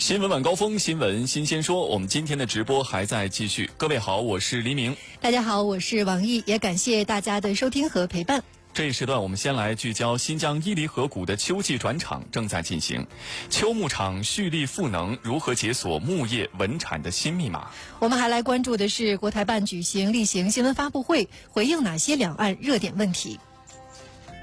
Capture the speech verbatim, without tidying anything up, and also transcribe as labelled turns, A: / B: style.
A: 新闻晚高峰，新闻新鲜说，我们今天的直播还在继续。各位好，我是黎明。
B: 大家好，我是王毅，也感谢大家的收听和陪伴。
A: 这一时段，我们先来聚焦新疆伊犁河谷的秋季转场正在进行，秋牧场蓄力赋能，如何解锁牧业稳产的新密码？
B: 我们还来关注的是国台办举行例行新闻发布会，回应哪些两岸热点问题？